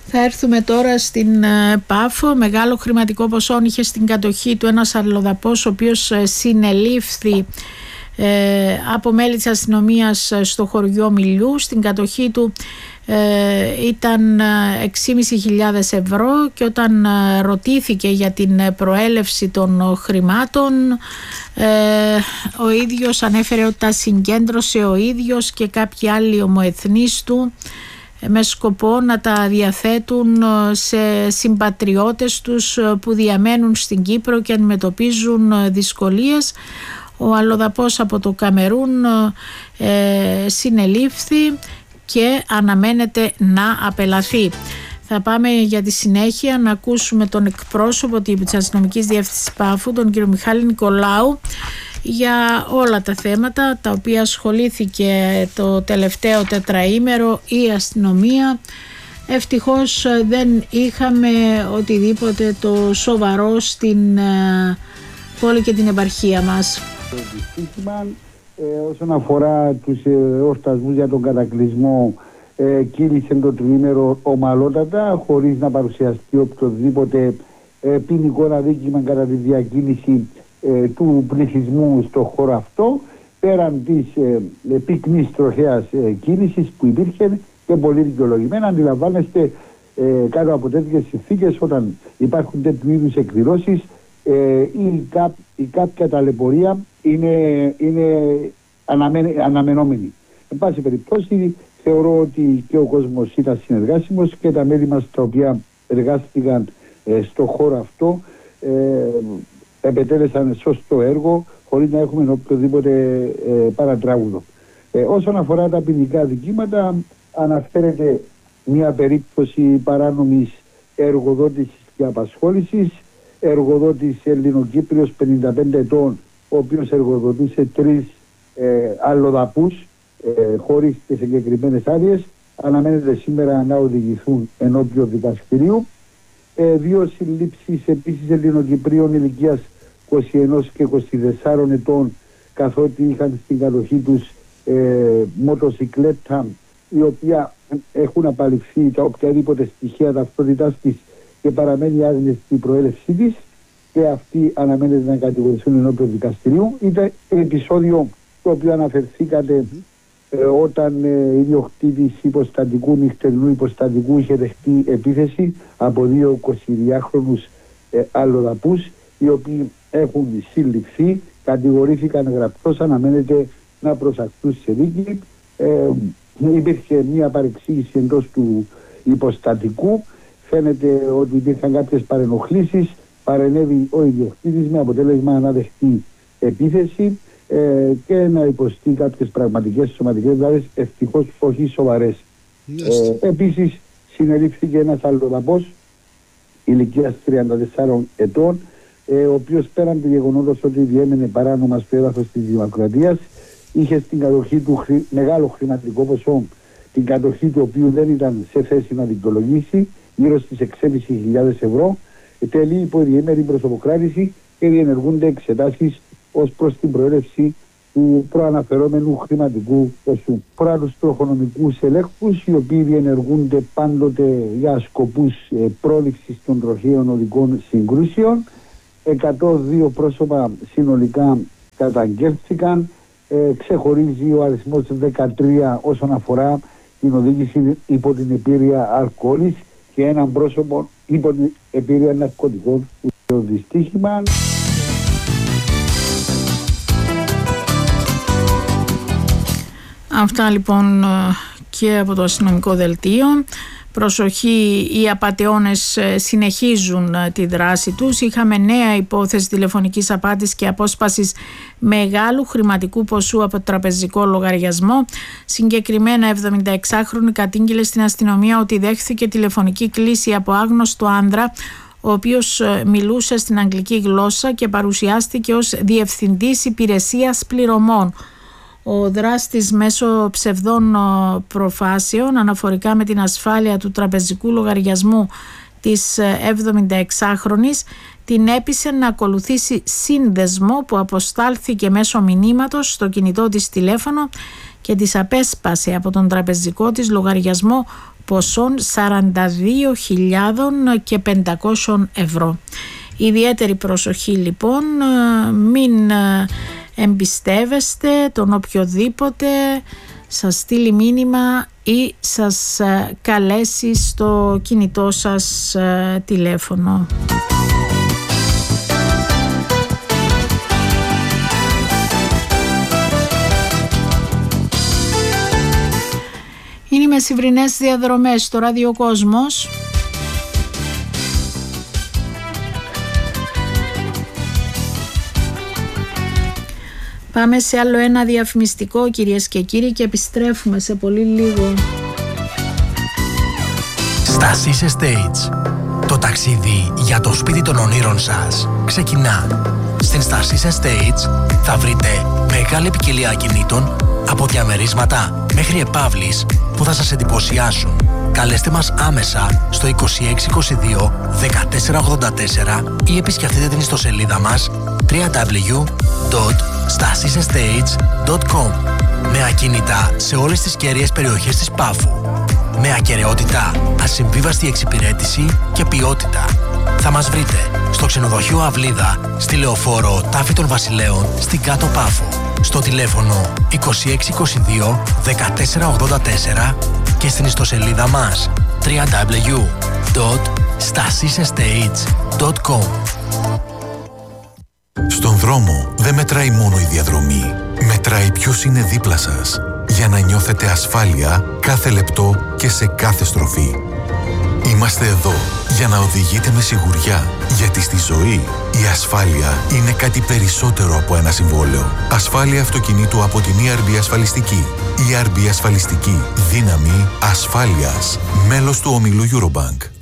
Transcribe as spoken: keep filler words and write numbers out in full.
Θα έρθουμε τώρα στην Πάφο. Μεγάλο χρηματικό ποσό είχε στην κατοχή του ένας αλλοδαπός, ο οποίος συνελήφθη ε, από μέλη της αστυνομίας στο χωριό Μιλιού. Στην κατοχή του ε, ήταν έξι χιλιάδες πεντακόσια ευρώ και όταν ε, ρωτήθηκε για την προέλευση των χρημάτων, ε, ο ίδιος ανέφερε ότι τα συγκέντρωσε ο ίδιος και κάποιοι άλλοι ομοεθνείς του με σκοπό να τα διαθέτουν σε συμπατριώτες τους που διαμένουν στην Κύπρο και αντιμετωπίζουν δυσκολίες. Ο αλλοδαπός από το Καμερούν ε, συνελήφθη και αναμένεται να απελαθεί. Θα πάμε για τη συνέχεια να ακούσουμε τον εκπρόσωπο της Αστυνομικής Διεύθυνσης Πάφου, τον κύριο Μιχάλη Νικολάου, για όλα τα θέματα τα οποία ασχολήθηκε το τελευταίο τετραήμερο η αστυνομία. Ευτυχώς δεν είχαμε οτιδήποτε το σοβαρό στην πόλη και την επαρχία μας. Το δυστύχημα ε, όσον αφορά τους εορτασμούς για τον κατακλυσμό ε, κύλησε το τριήμερο ομαλότατα, χωρίς να παρουσιαστεί οποιοδήποτε ε, ποινικό αδίκημα κατά τη διακίνηση ε, του πληθυσμού στο χώρο αυτό, πέραν της ε, ε, πυκνής τροχαίας ε, κίνησης που υπήρχε και πολύ δικαιολογημένα. Αντιλαμβάνεστε ε, κάτω από τέτοιες συνθήκες, όταν υπάρχουν τέτοιου είδους εκδηλώσεις, ε, ή, κά, ή κάποια ταλαιπωρία είναι, είναι αναμε, αναμενόμενη. Εν πάση περιπτώσει, θεωρώ ότι και ο κόσμος ήταν συνεργάσιμος και τα μέλη μας τα οποία εργάστηκαν ε, στο χώρο αυτό ε, επετέλεσαν σωστό έργο χωρίς να έχουμε οποιοδήποτε ε, παρατράγουδο. Ε, όσον αφορά τα ποινικά δικήματα, αναφέρεται μια περίπτωση παράνομης εργοδότησης και απασχόλησης. Εργοδότης Ελληνοκύπριος πενήντα πέντε ετών, ο οποίος εργοδοτούσε τρεις ε, αλλοδαπούς ε, χωρίς τις συγκεκριμένες άδειες, αναμένεται σήμερα να οδηγηθούν ενώπιον δικαστηρίου. Ε, δύο συλλήψεις επίσης Ελληνοκυπρίων ηλικίας είκοσι ένα και είκοσι τέσσερα ετών, καθότι είχαν στην κατοχή τους ε, μοτοσικλέτα, η οποία έχουν απαλληφθεί τα οποιαδήποτε στοιχεία ταυτότητάς της και παραμένει άγνωστη η προέλευσή της, και αυτοί αναμένεται να κατηγορηθούν ενώπιον δικαστηρίου. Ήταν επεισόδιο το οποίο αναφερθήκατε ε, όταν ε, ιδιοκτήτης υποστατικού, νυχτερινού υποστατικού, είχε δεχτεί επίθεση από δύο εικοσιδυάχρονους ε, αλλοδαπούς, οι οποίοι έχουν συλληφθεί, κατηγορήθηκαν γραπτώς, αναμένεται να προσαχθούν σε δίκη. Ε, υπήρχε μια παρεξήγηση εντός του υποστατικού. Φαίνεται ότι υπήρχαν κάποιες παρενοχλήσεις. Παρενέβη ο ιδιοκτήτης με αποτέλεσμα να δεχτεί επίθεση ε, και να υποστεί κάποιες πραγματικές σωματικές βλάβες, ευτυχώς όχι σοβαρές. Ε, επίσης συνελήφθηκε ένας αλλοδαπός ηλικίας τριάντα τεσσάρων ετών, ε, ο οποίος πέραν του γεγονότος ότι διέμενε παράνομα στο έδαφος της Δημοκρατίας, είχε στην κατοχή του χρη, μεγάλο χρηματικό ποσό, την κατοχή του οποίου δεν ήταν σε θέση να δικαιολογήσει, γύρω στις έξι χιλιάδες πεντακόσια ευρώ, τελεί υπό διήμερη προσωποκράτηση και διενεργούνται εξετάσεις ως προς την προέλευση του προαναφερόμενου χρηματικού ποσού. Φορά τους τροχονομικούς ελέγχους, οι οποίοι διενεργούνται πάντοτε για σκοπούς ε, πρόληψης των τροχαίων οδικών συγκρούσεων. εκατόν δύο πρόσωπα συνολικά καταγγέλθηκαν. Ε, ξεχωρίζει ο αριθμός δεκατρία όσον αφορά την οδήγηση υπό την επίρρεια αλκοόλης και έναν πρόσωπο υπό την επίρρεια ναρκωτικών. Το δυστύχημα. Αυτά λοιπόν και από το αστυνομικό δελτίο. Προσοχή, οι απατεώνες συνεχίζουν τη δράση τους. Είχαμε νέα υπόθεση τηλεφωνικής απάτης και απόσπασης μεγάλου χρηματικού ποσού από τραπεζικό λογαριασμό. Συγκεκριμένα εβδομηνταεξάχρονη κατήγγειλε στην αστυνομία ότι δέχθηκε τηλεφωνική κλήση από άγνωστο άνδρα, ο οποίος μιλούσε στην αγγλική γλώσσα και παρουσιάστηκε ως διευθυντής υπηρεσίας πληρωμών. Ο δράστης μέσω ψευδών προφάσεων αναφορικά με την ασφάλεια του τραπεζικού λογαριασμού της εβδομηνταεξάχρονης την έπεισε να ακολουθήσει σύνδεσμο που αποστάλθηκε μέσω μηνύματος στο κινητό της τηλέφωνο και της απέσπασε από τον τραπεζικό της λογαριασμό ποσών σαράντα δύο χιλιάδες πεντακόσια ευρώ. Ιδιαίτερη προσοχή λοιπόν, μην εμπιστεύεστε τον οποιοδήποτε σας στείλει μήνυμα ή σας καλέσει στο κινητό σας τηλέφωνο. Είναι οι μεσημβρινές διαδρομές στο Ραδιοκόσμος. Πάμε σε άλλο ένα διαφημιστικό, κυρίες και κύριοι, και επιστρέφουμε σε πολύ λίγο. Stasis Estates. Το ταξίδι για το σπίτι των ονείρων σας ξεκινά. Στην Stasis Estates θα βρείτε μεγάλη ποικιλία ακινήτων, από διαμερίσματα μέχρι επαύλεις που θα σας εντυπωσιάσουν. Καλέστε μας άμεσα στο είκοσι έξι είκοσι δύο δεκατέσσερα ογδόντα τέσσερα ή επισκεφτείτε την ιστοσελίδα μας double-u double-u double-u τελεία stasis estates τελεία com με ακίνητα σε όλες τις κέρυες περιοχές της Πάφου. Με ακεραιότητα, ασυμβίβαστη εξυπηρέτηση και ποιότητα. Θα μας βρείτε στο ξενοδοχείο Αυλίδα, στη Λεωφόρο Τάφη των Βασιλέων, στην Κάτω Πάφο. Στο τηλέφωνο είκοσι έξι είκοσι δύο δεκατέσσερα ογδόντα τέσσερα και στην ιστοσελίδα μας double-u double-u double-u τελεία stasis estates τελεία com. Στον δρόμο δεν μετράει μόνο η διαδρομή. Μετράει ποιος είναι δίπλα σας, για να νιώθετε ασφάλεια κάθε λεπτό και σε κάθε στροφή. Είμαστε εδώ για να οδηγείτε με σιγουριά, γιατί στη ζωή η ασφάλεια είναι κάτι περισσότερο από ένα συμβόλαιο. Ασφάλεια αυτοκινήτου από την ι αρ μπι Ασφαλιστική. ι αρ μπι Ασφαλιστική. Δύναμη ασφάλειας. Μέλος του ομίλου Eurobank.